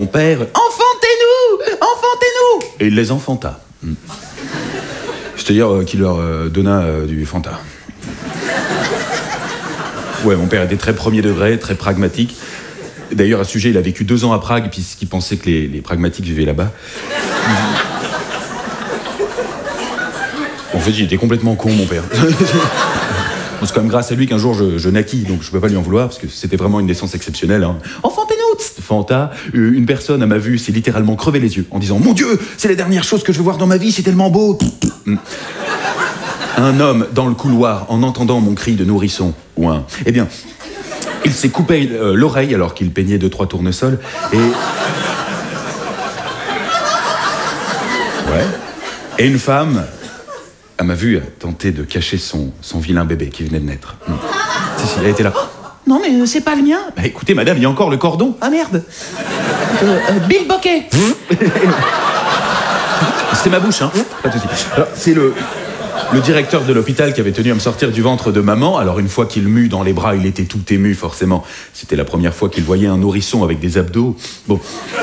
père « Enfantez-nous! Enfantez-nous !» Et il les enfanta. C'est-à-dire qu'il leur donna du Fanta. Ouais, mon père était très premier degré, très pragmatique. D'ailleurs, à ce sujet, il a vécu 2 ans à Prague, puisqu'il pensait que les pragmatiques vivaient là-bas. En fait, il était complètement con, mon père. Bon, c'est quand même grâce à lui qu'un jour je naquis, donc je peux pas lui en vouloir, parce que c'était vraiment une naissance exceptionnelle. Hein. Enfantez-nous, Fanta. Une personne à ma vue s'est littéralement crevé les yeux en disant « Mon Dieu, c'est la dernière chose que je veux voir dans ma vie, c'est tellement beau !» Un homme dans le couloir, en entendant mon cri de nourrisson, eh bien, il s'est coupé l'oreille alors qu'il peignait 2-3 tournesols, et... Ouais. Et une femme, à ma vue, a tenté de cacher son vilain bébé qui venait de naître. Si, elle était là. Non, mais c'est pas le mien. Bah écoutez, madame, il y a encore le cordon. Ah merde. Bill Bokeh. C'était ma bouche, hein. Pas de souci. Alors, c'est le directeur de l'hôpital qui avait tenu à me sortir du ventre de maman. Alors, une fois qu'il m'eut dans les bras, il était tout ému, forcément. C'était la première fois qu'il voyait un nourrisson avec des abdos. Bon.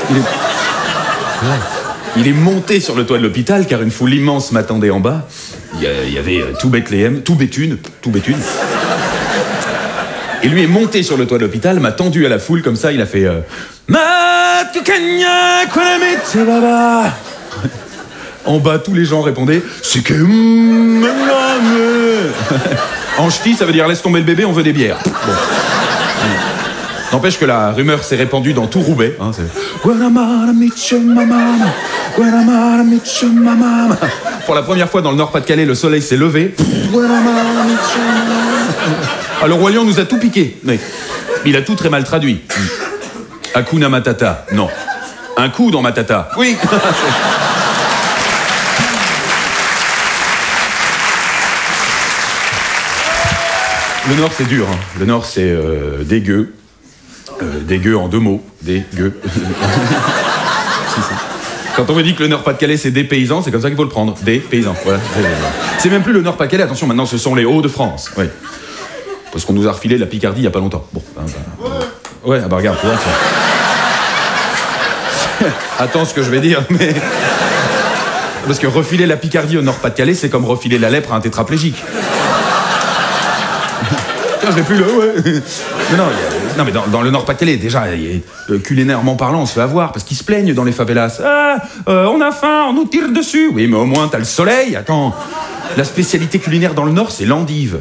Il est monté sur le toit de l'hôpital, car une foule immense m'attendait en bas. Il y avait tout Bethléem, tout Béthune. Et lui est monté sur le toit de l'hôpital, m'a tendu à la foule, comme ça, il a fait... En bas, tous les gens répondaient « C'est que... » En ch'ti, ça veut dire « Laisse tomber le bébé, on veut des bières. » Bon. N'empêche que la rumeur s'est répandue dans tout Roubaix. Hein, pour la première fois dans le Nord-Pas-de-Calais, le soleil s'est levé. Ah, le Roi Lion nous a tout piqué. Oui. Il a tout très mal traduit. Hakuna Matata, non. Un coup dans Matata. Oui. Le Nord, c'est dur. Hein. Le Nord, c'est dégueu. Dégueu en 2 mots. Dégueu. Quand on me dit que le Nord-Pas-de-Calais, c'est des paysans, c'est comme ça qu'il faut le prendre. Des paysans. Voilà. C'est même plus le Nord-Pas-de-Calais, attention, maintenant, ce sont les Hauts-de-France. Oui. Parce qu'on nous a refilé la Picardie il n'y a pas longtemps. Bon. Ouais, ah bah regarde, tu vois. Attends ce que je vais dire, mais... Parce que refiler la Picardie au Nord-Pas-de-Calais, c'est comme refiler la lèpre à un tétraplégique. Je l'ai plus là, ouais. Non, mais dans le Nord-Pas-de-Calais, déjà, culinairement parlant, on se fait avoir, parce qu'ils se plaignent dans les favelas. On a faim, on nous tire dessus. Oui, mais au moins, t'as le soleil, attends. La spécialité culinaire dans le Nord, c'est l'endive.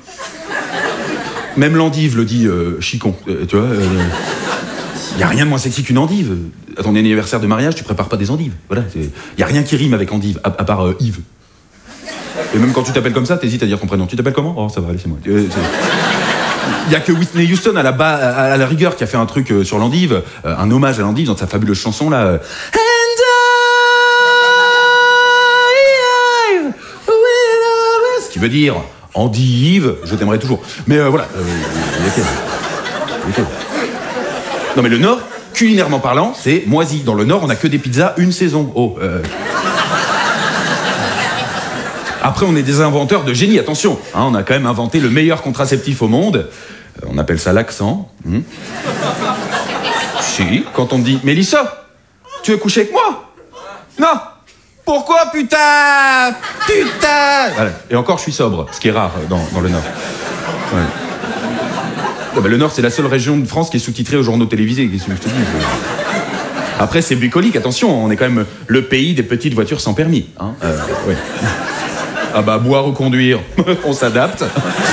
Même l'endive le dit Chicon, tu vois. Y a rien de moins sexy qu'une endive. À ton anniversaire de mariage, tu prépares pas des endives. Voilà, y a rien qui rime avec endive, à part Yves. Et même quand tu t'appelles comme ça, t'hésites à dire ton prénom. Tu t'appelles comment ? Oh, ça va, laissez-moi. Il y a que Whitney Houston à la rigueur qui a fait un truc sur l'endive, un hommage à l'endive dans sa fabuleuse chanson là. Ce qui veut dire endive, je t'aimerais toujours. Mais voilà. Non mais le Nord, culinairement parlant, c'est moisi. Dans le Nord, on a que des pizzas une saison. Oh. Après, on est des inventeurs de génie, attention. Hein, on a quand même inventé le meilleur contraceptif au monde. On appelle ça l'accent. Si, quand on me dit « Mélissa, tu veux coucher avec moi ?»« Non !»« Pourquoi, putain ?»« Putain !» Voilà. Et encore, je suis sobre, ce qui est rare dans le Nord. Ouais. Ah bah, le Nord, c'est la seule région de France qui est sous-titrée aux journaux télévisés. Qu'est-ce que je te dis ? Après, c'est bucolique, attention, on est quand même le pays des petites voitures sans permis. Hein, ouais. Ah bah, boire ou conduire, on s'adapte.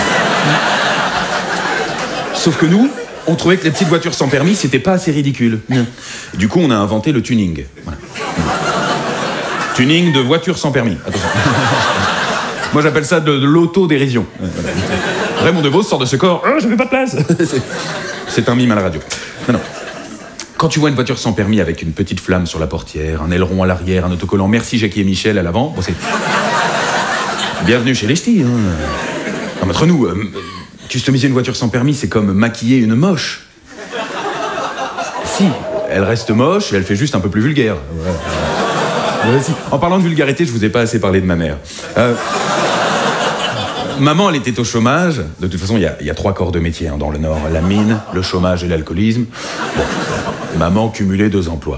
Sauf que nous, on trouvait que les petites voitures sans permis, c'était pas assez ridicule. Du coup, on a inventé le tuning. Voilà. Tuning de voitures sans permis. Attention. Moi, j'appelle ça de l'autodérision. Voilà. Raymond Devos sort de ce corps. Je n'avais pas de place. C'est un mime à la radio. Non. Quand tu vois une voiture sans permis avec une petite flamme sur la portière, un aileron à l'arrière, un autocollant Merci Jackie et Michel à l'avant, bon, c'est... Bienvenue chez les ch'tis. Hein. Entre nous, customiser une voiture sans permis, c'est comme maquiller une moche. Si, elle reste moche et elle fait juste un peu plus vulgaire. Ouais. Si. En parlant de vulgarité, je vous ai pas assez parlé de ma mère. Maman, elle était au chômage. De toute façon, il y a 3 corps de métier hein, dans le Nord. La mine, le chômage et l'alcoolisme. Bon, maman cumulait 2 emplois.